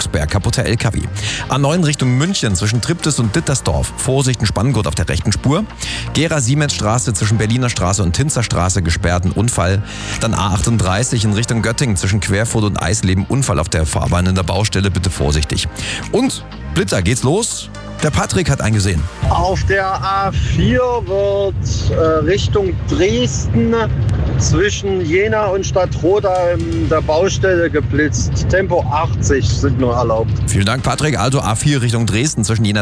Schlossberg, kaputter LKW. A9 Richtung München zwischen Triptis und Dittersdorf. Vorsicht, ein Spanngurt auf der rechten Spur. Gera-Siemens-Straße zwischen Berliner Straße und Tinzerstraße gesperrt, ein Unfall. Dann A38 in Richtung Göttingen zwischen Querfurt und Eisleben. Unfall auf der Fahrbahn in der Baustelle, bitte vorsichtig. Und Blitzer, geht's los? Der Patrick hat einen gesehen. Auf der A4 wird Richtung Dresden zwischen Jena und Stadtroda in der Baustelle geblitzt. Tempo 80 sind nur erlaubt. Vielen Dank, Patrick. Also A4 Richtung Dresden zwischen Jena